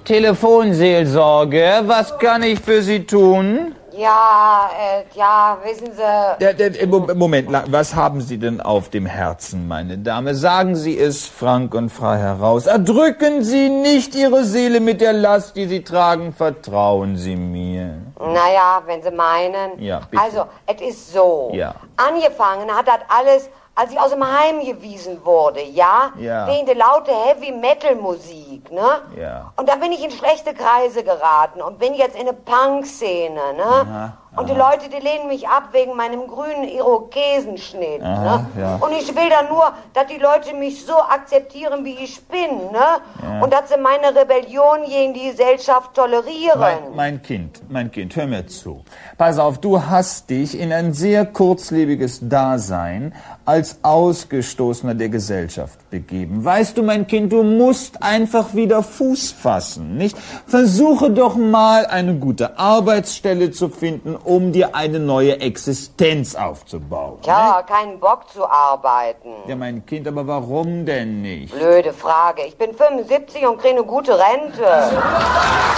Telefonseelsorge, was kann ich für Sie tun? Ja, wissen Sie... Moment, was haben Sie denn auf dem Herzen, meine Dame? Sagen Sie es frank und frei heraus. Erdrücken Sie nicht Ihre Seele mit der Last, die Sie tragen. Vertrauen Sie mir. Naja, wenn Sie meinen... Ja, bitte. Also, es ist so. Ja. Angefangen hat das alles, als ich aus dem Heim gewiesen wurde, ja? Ja. Wegen der laute Heavy-Metal-Musik, ne? Ja. Und da bin ich in schlechte Kreise geraten und bin jetzt in eine Punk-Szene, ne? Aha. Und die Leute, die lehnen mich ab wegen meinem grünen Irokesenschnitt, ne? Ja. Und ich will dann nur, dass die Leute mich so akzeptieren, wie ich bin, ne? Ja. Und dass sie meine Rebellion gegen die Gesellschaft tolerieren. Mein Kind, hör mir zu. Pass auf, du hast dich in ein sehr kurzlebiges Dasein als Ausgestoßener der Gesellschaft begeben. Weißt du, mein Kind, du musst einfach wieder Fuß fassen, nicht? Versuche doch mal eine gute Arbeitsstelle zu finden, um dir eine neue Existenz aufzubauen. Ja, keinen Bock zu arbeiten. Ja, mein Kind, aber warum denn nicht? Blöde Frage. Ich bin 75 und kriege eine gute Rente.